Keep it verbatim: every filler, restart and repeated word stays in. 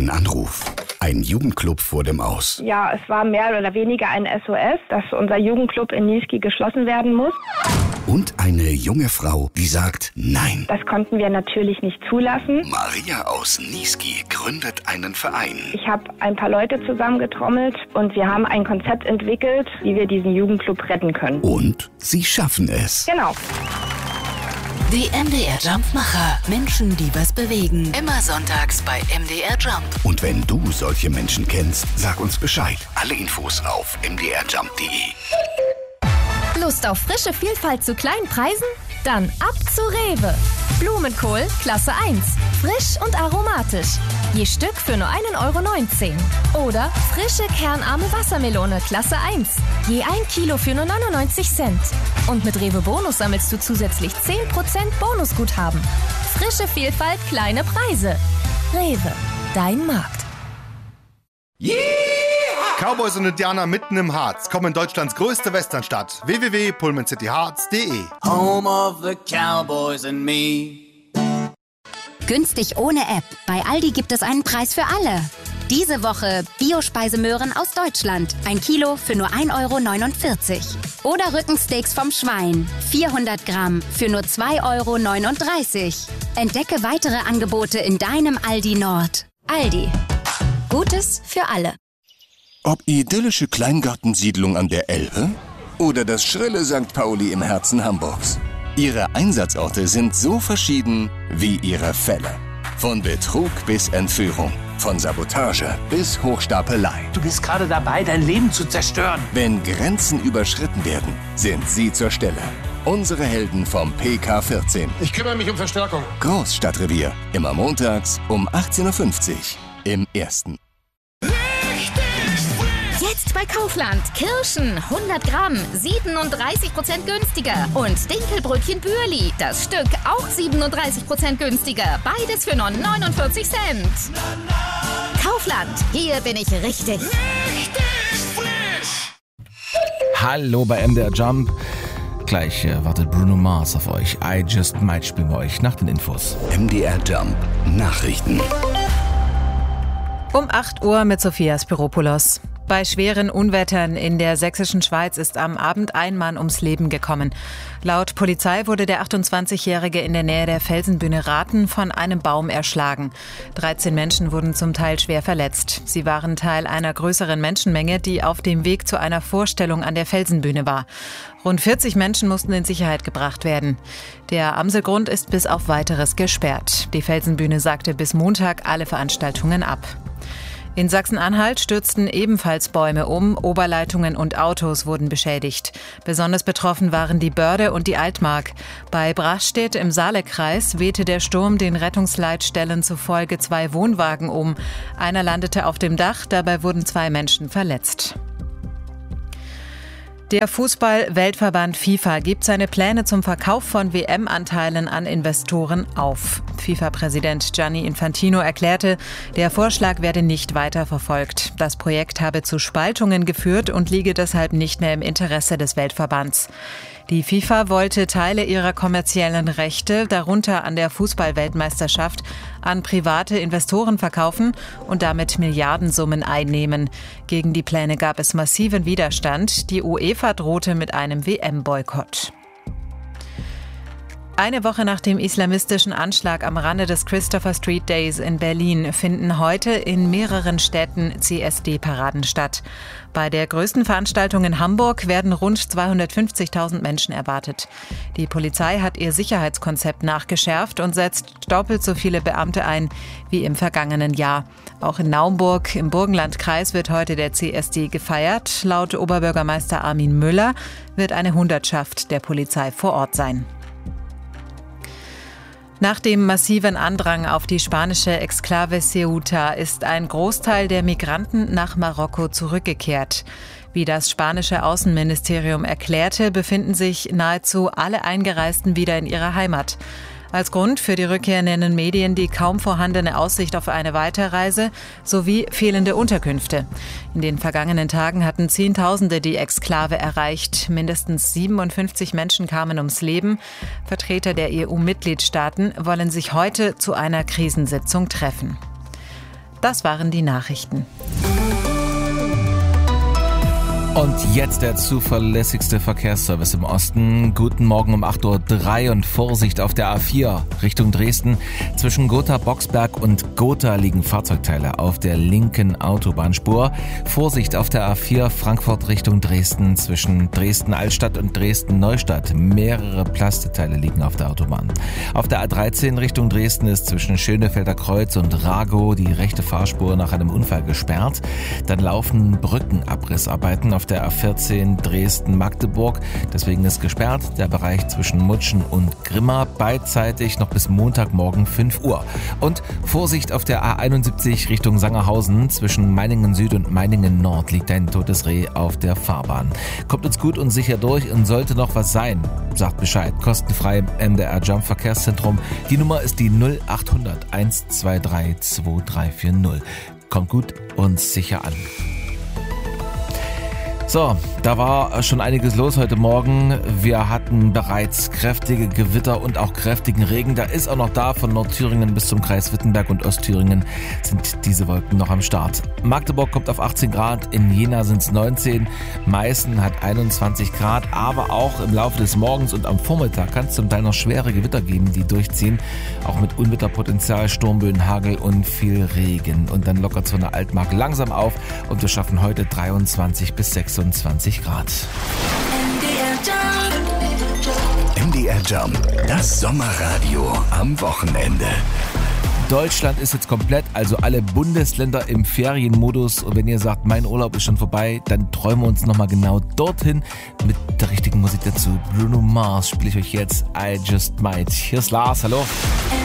Ein Anruf. Ein Jugendclub vor dem Aus. Ja, es war mehr oder weniger ein S O S, dass unser Jugendclub in Niesky geschlossen werden muss. Und eine junge Frau, die sagt Nein. Das konnten wir natürlich nicht zulassen. Maria aus Niesky gründet einen Verein. Ich habe ein paar Leute zusammengetrommelt und wir haben ein Konzept entwickelt, wie wir diesen Jugendclub retten können. Und sie schaffen es. Genau. Die M D R Jump-Macher. Menschen, die was bewegen. Immer sonntags bei M D R Jump. Und wenn du solche Menschen kennst, sag uns Bescheid. Alle Infos auf m d r jump punkt d e. Lust auf frische Vielfalt zu kleinen Preisen? Dann ab zu Rewe. Blumenkohl Klasse eins. Frisch und aromatisch. Je Stück für nur ein Euro neunzehn. Oder frische kernarme Wassermelone Klasse eins. Je ein Kilo für nur neunundneunzig Cent. Und mit Rewe Bonus sammelst du zusätzlich zehn Prozent Bonusguthaben. Frische Vielfalt, kleine Preise. Rewe, dein Markt. Yeah! Cowboys und Indianer mitten im Harz kommen in Deutschlands größte Westernstadt. w w w punkt pullman city harz punkt d e. Home of the Cowboys and me. Günstig ohne App. Bei Aldi gibt es einen Preis für alle. Diese Woche Biospeisemöhren aus Deutschland. Ein Kilo für nur ein Euro neunundvierzig. Oder Rückensteaks vom Schwein. vierhundert Gramm für nur zwei Euro neununddreißig. Entdecke weitere Angebote in deinem Aldi Nord. Aldi. Gutes für alle. Ob idyllische Kleingartensiedlung an der Elbe oder das schrille Sankt Pauli im Herzen Hamburgs. Ihre Einsatzorte sind so verschieden wie ihre Fälle. Von Betrug bis Entführung, von Sabotage bis Hochstapelei. Du bist gerade dabei, dein Leben zu zerstören. Wenn Grenzen überschritten werden, sind sie zur Stelle. Unsere Helden vom P K vierzehn. Ich kümmere mich um Verstärkung. Großstadtrevier, immer montags um achtzehn Uhr fünfzig im Ersten. Jetzt bei Kaufland. Kirschen hundert Gramm, siebenunddreißig Prozent günstiger. Und Dinkelbrötchen Bürli, das Stück auch siebenunddreißig Prozent günstiger. Beides für nur neunundvierzig Cent. Kaufland, hier bin ich richtig. Richtig frisch. Hallo bei M D R Jump. Gleich äh, wartet Bruno Mars auf euch. I Just Might spielen wir euch nach den Infos. M D R Jump Nachrichten. Um acht Uhr mit Sophia Spiropoulos. Bei schweren Unwettern in der sächsischen Schweiz ist am Abend ein Mann ums Leben gekommen. Laut Polizei wurde der achtundzwanzigjährige in der Nähe der Felsenbühne Rathen von einem Baum erschlagen. dreizehn Menschen wurden zum Teil schwer verletzt. Sie waren Teil einer größeren Menschenmenge, die auf dem Weg zu einer Vorstellung an der Felsenbühne war. Rund vierzig Menschen mussten in Sicherheit gebracht werden. Der Amselgrund ist bis auf Weiteres gesperrt. Die Felsenbühne sagte bis Montag alle Veranstaltungen ab. In Sachsen-Anhalt stürzten ebenfalls Bäume um, Oberleitungen und Autos wurden beschädigt. Besonders betroffen waren die Börde und die Altmark. Bei Brachstedt im Saalekreis wehte der Sturm den Rettungsleitstellen zufolge zwei Wohnwagen um. Einer landete auf dem Dach, dabei wurden zwei Menschen verletzt. Der Fußball-Weltverband FIFA gibt seine Pläne zum Verkauf von W M-Anteilen an Investoren auf. FIFA-Präsident Gianni Infantino erklärte, der Vorschlag werde nicht weiter verfolgt. Das Projekt habe zu Spaltungen geführt und liege deshalb nicht mehr im Interesse des Weltverbands. Die FIFA wollte Teile ihrer kommerziellen Rechte, darunter an der Fußball-Weltmeisterschaft, an private Investoren verkaufen und damit Milliardensummen einnehmen. Gegen die Pläne gab es massiven Widerstand. Die UEFA drohte mit einem W M-Boykott. Eine Woche nach dem islamistischen Anschlag am Rande des Christopher Street Days in Berlin finden heute in mehreren Städten C S D-Paraden statt. Bei der größten Veranstaltung in Hamburg werden rund zweihundertfünfzigtausend Menschen erwartet. Die Polizei hat ihr Sicherheitskonzept nachgeschärft und setzt doppelt so viele Beamte ein wie im vergangenen Jahr. Auch in Naumburg im Burgenlandkreis wird heute der C S D gefeiert. Laut Oberbürgermeister Armin Müller wird eine Hundertschaft der Polizei vor Ort sein. Nach dem massiven Andrang auf die spanische Exklave Ceuta ist ein Großteil der Migranten nach Marokko zurückgekehrt. Wie das spanische Außenministerium erklärte, befinden sich nahezu alle Eingereisten wieder in ihrer Heimat. Als Grund für die Rückkehr nennen Medien die kaum vorhandene Aussicht auf eine Weiterreise sowie fehlende Unterkünfte. In den vergangenen Tagen hatten Zehntausende die Exklave erreicht. Mindestens siebenundfünfzig Menschen kamen ums Leben. Vertreter der E U-Mitgliedstaaten wollen sich heute zu einer Krisensitzung treffen. Das waren die Nachrichten. Und jetzt der zuverlässigste Verkehrsservice im Osten. Guten Morgen um acht Uhr drei und Vorsicht auf der A vier Richtung Dresden. Zwischen Gotha-Boxberg und Gotha liegen Fahrzeugteile auf der linken Autobahnspur. Vorsicht auf der A vier Frankfurt Richtung Dresden. Zwischen Dresden-Altstadt und Dresden-Neustadt. Mehrere Plasteteile liegen auf der Autobahn. Auf der A dreizehn Richtung Dresden ist zwischen Schönefelder Kreuz und Ragow die rechte Fahrspur nach einem Unfall gesperrt. Dann laufen Brückenabrissarbeiten auf der A vierzehn Dresden-Magdeburg. Deswegen ist gesperrt der Bereich zwischen Mutschen und Grimma beidseitig noch bis Montagmorgen fünf Uhr. Und Vorsicht auf der A einundsiebzig Richtung Sangerhausen. Zwischen Meiningen Süd und Meiningen Nord liegt ein totes Reh auf der Fahrbahn. Kommt uns gut und sicher durch und sollte noch was sein, sagt Bescheid. Kostenfrei im M D R Jump Verkehrszentrum. Die Nummer ist die null acht hundert eins zwei drei zwei drei vier null. Kommt gut und sicher an. So, da war schon einiges los heute Morgen. Wir hatten bereits kräftige Gewitter und auch kräftigen Regen. Da ist auch noch da, von Nordthüringen bis zum Kreis Wittenberg und Ostthüringen sind diese Wolken noch am Start. Magdeburg kommt auf achtzehn Grad, in Jena sind es neunzehn, Meißen hat einundzwanzig Grad, aber auch im Laufe des Morgens und am Vormittag kann es zum Teil noch schwere Gewitter geben, die durchziehen. Auch mit Unwetterpotenzial, Sturmböen, Hagel und viel Regen. Und dann lockert so eine Altmark langsam auf und wir schaffen heute dreiundzwanzig bis sechsundzwanzig Grad. M D R Jump, das Sommerradio am Wochenende. Deutschland ist jetzt komplett, also alle Bundesländer im Ferienmodus. Und wenn ihr sagt, mein Urlaub ist schon vorbei, dann träumen wir uns nochmal genau dorthin mit der richtigen Musik dazu. Bruno Mars spiele ich euch jetzt I Just Might. Hier ist Lars, hallo.